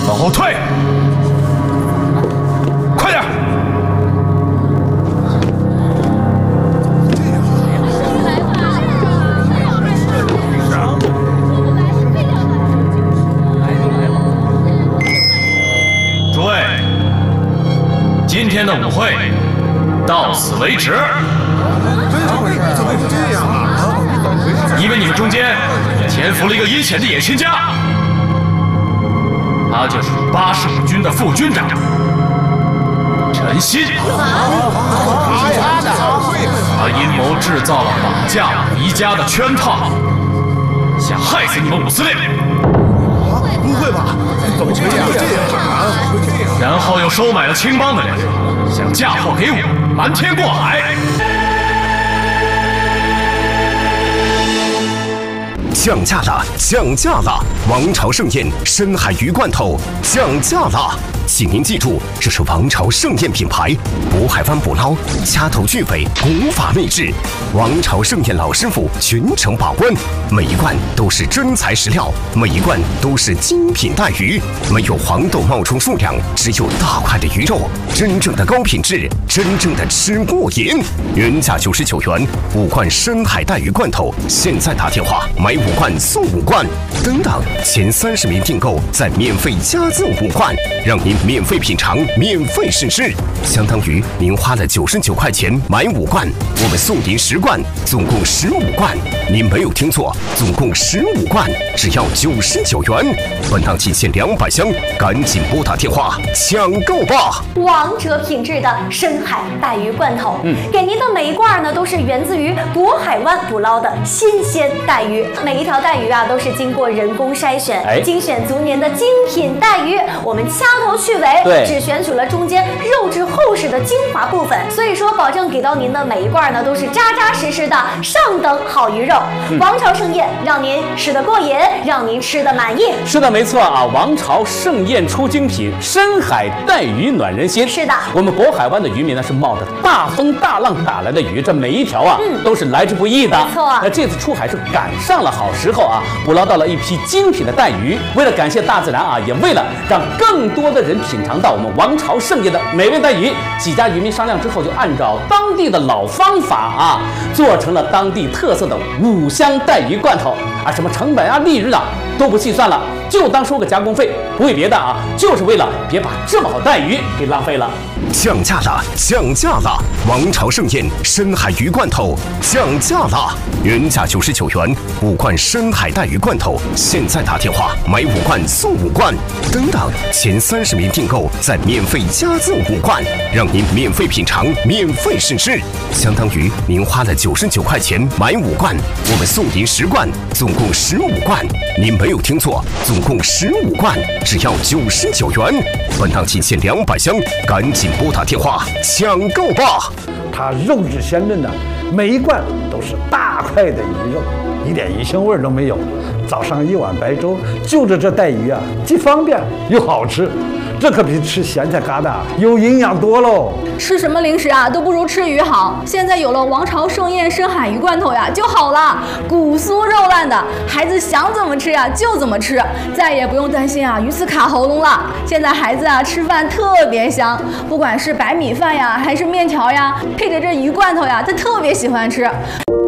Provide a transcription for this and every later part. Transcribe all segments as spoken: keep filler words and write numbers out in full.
往后退，快点！诸位，今天的舞会到此为止。 怎么会这样啊？ 因为你们中间潜伏了一个阴险的野心家。 他就是八十五军的副军长陈鑫，他阴谋制造了绑架离家的圈套，想害死你们五司令。 不会吧？怎么会这样啊？ 然后又收买了青帮的人，想嫁祸给我，瞒天过海。 降价了，降价了！王朝盛宴深海鱼罐头降价了，请您记住，这是王朝盛宴品牌，渤海湾捕捞，掐头去尾，古法秘制。王朝盛宴老师傅全程把关，每一罐都是真材实料，每一罐都是精品带鱼，没有黄豆冒充数量，只有大块的鱼肉，真正的高品质，真正的吃过瘾。原价九十九元，五罐深海带鱼罐头，现在打电话买五罐送五罐，等等，前三十名订购再免费加赠五罐，让您免费品尝，免费试吃，相当于您花了九十九块钱买五罐，我们送您十罐，总共十五罐。您没有听错，总共十五罐，只要九十九元。本档仅限两百箱，赶紧拨打电话抢购吧！ 王者品质的深海带鱼罐头，嗯，给您的每一罐呢都是源自于渤海湾捕捞的新鲜带鱼，每一条带鱼啊都是经过人工筛选，哎、精选足年的精品带鱼，我们掐头去尾，对，只选取了中间肉质厚实的精华部分，所以说保证给到您的每一罐呢都是扎扎实实的上等好鱼肉。嗯、王朝盛宴让您吃得过瘾，让您吃得满意。 是的，没错啊，王朝盛宴出精品，深海带鱼暖人心。 是的， 我们渤海湾的渔民呢是冒着大风大浪打来的鱼，这每一条啊、嗯、都是来之不易的。 没错， 那这次出海是赶上了好时候啊，捕捞到了一批精品的带鱼。为了感谢大自然啊，也为了让更多的人品尝到我们王朝盛宴的美味带鱼，几家渔民商量之后，就按照当地的老方法啊，做成了当地特色的五香带鱼罐头啊，什么成本啊、利润啊都不计算了，就当收个加工费，不为别的啊，就是为了别把这么好带鱼给浪费了。 降价了，降价了！王朝盛宴深海鱼罐头降价了，原价九十九元，五罐深海带鱼罐头，现在打电话买五罐送五罐，等等，前三十名订购再免费加赠五罐，让您免费品尝，免费试吃，相当于您花了九十九块钱买五罐，我们送您十罐，总共十五罐。您没有听错，总共十五罐，只要九十九元。本档仅限两百箱，赶紧拨打电话抢购吧！ 它肉质鲜嫩的，每一罐都是大块的鱼肉，一点鱼腥味都没有。早上一碗白粥，就着这带鱼啊，既方便又好吃。这可比吃咸菜疙瘩有营养多喽！ 吃什么零食啊，都不如吃鱼好。现在有了王朝盛宴深海鱼罐头呀，就好了，骨酥肉烂的，孩子想怎么吃呀就怎么吃，再也不用担心啊鱼刺卡喉咙了。现在孩子啊吃饭特别香，不管是白米饭呀，还是面条呀，配着这鱼罐头呀，他特别喜欢吃。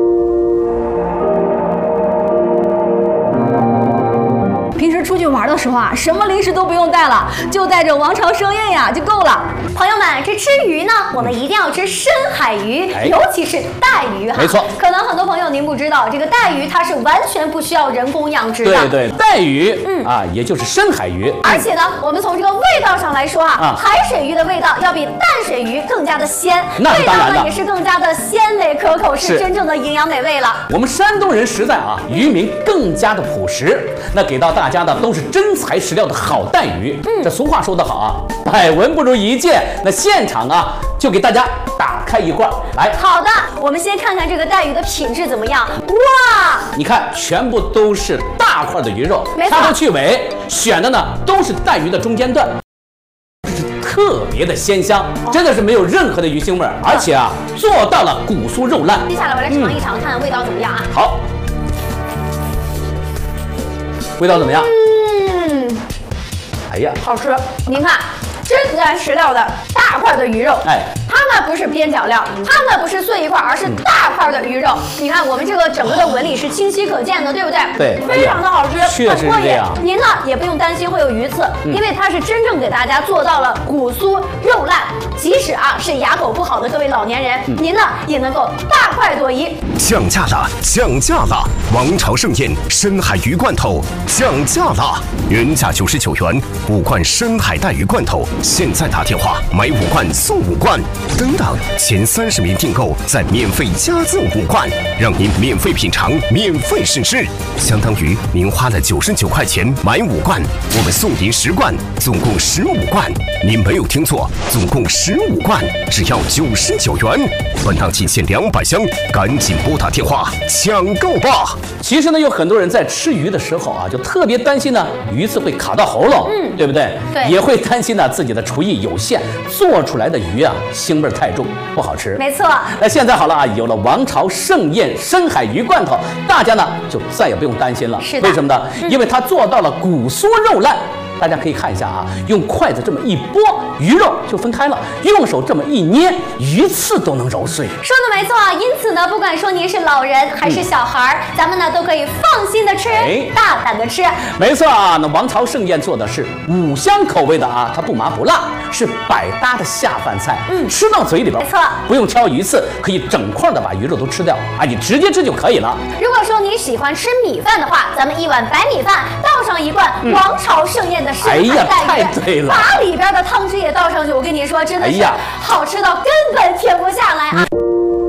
平时出去玩的时候啊，什么零食都不用带了，就带着王朝盛宴呀就够了。 朋友们，这吃鱼呢，我们一定要吃深海鱼， 哎、 尤其是带鱼哈。 没错， 可能很多朋友您不知道，这个带鱼它是完全不需要人工养殖的。 对对，带鱼，嗯啊，也就是深海鱼。 而且呢，我们从这个味道上来说啊，啊海水鱼的味道要比淡水鱼更加的鲜， 那是当然的， 味道呢也是更加的鲜美可口，是真正的营养美味了。 我们山东人实在啊，渔民更加的朴实，那给到大家的都是真材实料的好带鱼。嗯，这俗话说得好啊，百闻不如一见。那现场啊，就给大家打开一罐来。 好的，我们先看看这个带鱼的品质怎么样。哇， 你看，全部都是大块的鱼肉，掐头去尾，选的呢都是带鱼的中间段。特别的鲜香，真的是没有任何的鱼腥味，而且啊，做到了骨酥肉烂。 接下来我来尝一尝，嗯、看看味道怎么样啊？ 好，味道怎么样？ 嗯， 哎哎呀， 好吃！您看，真自然食料的大块的鱼肉， 哎， 它呢不是边角料，它呢不是碎一块，而是大块的鱼肉。你看我们这个整个的纹理是清晰可见的，对不对？ 对， 非常的好吃， 确实是这样。 您呢也不用担心会有鱼刺，嗯、因为它是真正给大家做到了骨酥肉烂，即使啊是牙口不好的各位老年人，嗯、您呢也能够大快朵颐。 降价了，降价了！王朝盛宴深海鱼罐头降价了，原价九十九元，五罐深海带鱼罐头，现在打电话买五罐送五罐，等等，前三十名订购再免费加赠五罐，让您免费品尝，免费试吃，相当于您花了九十九块钱买五罐，我们送您十罐，总共十五罐。您没有听错，总共十五罐，只要九十九元。本档仅限两百箱，赶紧拨打电话抢购吧！ 其实呢，有很多人在吃鱼的时候啊，就特别担心呢，鱼刺会卡到喉咙，嗯，对不对？ 对， 也会担心呢自己的厨艺有限，做出来的鱼啊腥味太重，不好吃。 没错。 那现在好了啊，有了王朝盛宴深海鱼罐头，大家呢就再也不用担心了。 是的。 为什么呢？嗯、因为它做到了骨酥肉烂。大家可以看一下啊，用筷子这么一拨，鱼肉就分开了；用手这么一捏，鱼刺都能揉碎。 说的没错，因此呢，不管说您是老人还是小孩儿，嗯、咱们呢都可以放心的吃，哎、大胆的吃。 没错啊，那王朝盛宴做的是五香口味的啊，它不麻不辣，是百搭的下饭菜。嗯，吃到嘴里边， 没错， 不用挑鱼刺，可以整块的把鱼肉都吃掉啊，你直接吃就可以了。 如果说你喜欢吃米饭的话，咱们一碗白米饭倒上一罐王朝盛宴的深海带鱼， 哎呀，太对了， 把里边的汤汁也倒上去，我跟你说，真的是好吃到根本停不下来啊！嗯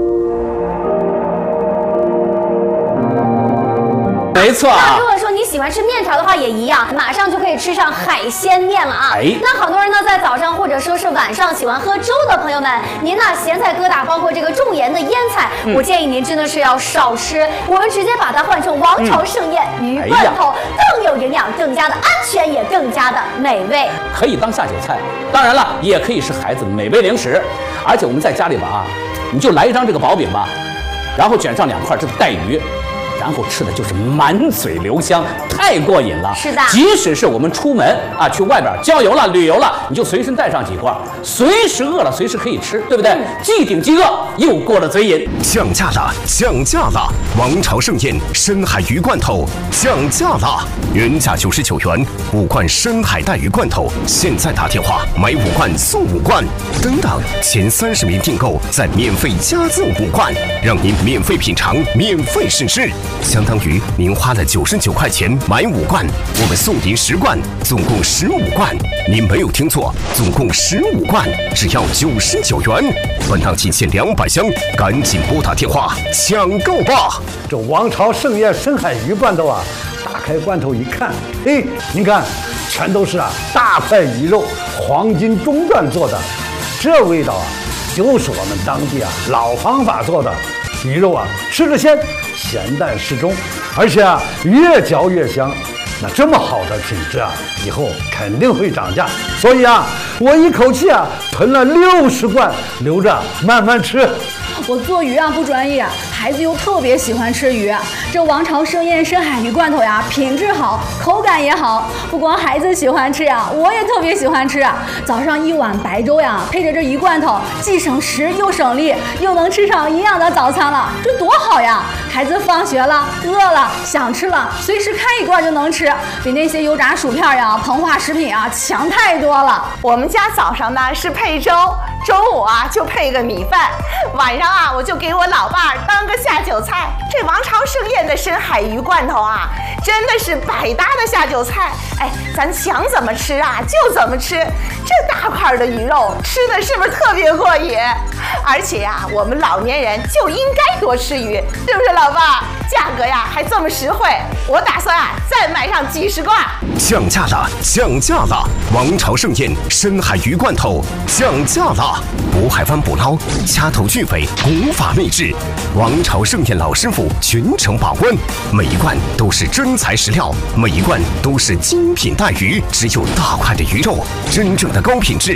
没错啊。 那如果说你喜欢吃面条的话，也一样，马上就可以吃上海鲜面了啊！ 哎， 那很多人呢，在早上或者说是晚上喜欢喝粥的朋友们，您呢咸菜疙瘩，包括这个重盐的腌菜，嗯、我建议您真的是要少吃。我们直接把它换成王朝盛宴、嗯、鱼罐头，哎、更有营养，更加的安全，也更加的美味。 可以当下酒菜，当然了，也可以是孩子美味零食。而且我们在家里边啊，你就来一张这个薄饼吧，然后卷上两块这个带鱼。然后吃的就是满嘴留香，太过瘾了。 是的， 即使是我们出门啊，去外边郊游了、旅游了，你就随身带上几块，随时饿了随时可以吃，对不对？嗯、既顶饥饿，又过了嘴瘾。 降价了，降价了！王朝盛宴深海鱼罐头降价了，原价九十九元，五罐深海带鱼罐头，现在打电话买五罐送五罐，等等，前三十名订购再免费加赠五罐，让您免费品尝，免费试吃。相当于您花了九十九块钱买五罐，我们送您十罐，总共十五罐。您没有听错，总共十五罐，只要九十九元。本档仅限两百箱，赶紧拨打电话抢购吧！ 这王朝盛宴深海鱼罐头啊，打开罐头一看，嘿，您看，全都是啊大块鱼肉，黄金中段做的，这味道啊，就是我们当地啊老方法做的。鱼肉啊，吃着鲜，咸淡适中，而且啊，越嚼越香。那这么好的品质啊，以后肯定会涨价。所以啊，我一口气啊囤了六十罐，留着慢慢吃。 我做鱼啊不专业，孩子又特别喜欢吃鱼。这王朝盛宴深海鱼罐头呀，品质好，口感也好。不光孩子喜欢吃呀，我也特别喜欢吃。早上一碗白粥呀，配着这鱼罐头，既省时又省力，又能吃上营养的早餐了，这多好呀！孩子放学了，饿了，想吃了，随时开一罐就能吃，比那些油炸薯片呀、膨化食品啊强太多了。 我们家早上呢是配粥，中午啊就配个米饭，晚上啊我就给我老伴儿当个下酒菜。这王朝盛宴的深海鱼罐头啊，真的是百搭的下酒菜。哎，咱想怎么吃啊就怎么吃，这大块的鱼肉吃的是不是特别过瘾？而且呀、啊，我们老年人就应该多吃鱼，对不对，老伴儿？价格呀还这么实惠，我打算啊再买上几十罐。 降价了，降价了！王朝盛宴深海鱼罐头降价了，渤海湾捕捞，掐头去尾，古法秘制。王朝盛宴老师傅全程把关，每一罐都是真材实料，每一罐都是精品带鱼，只有大块的鱼肉，真正的高品质。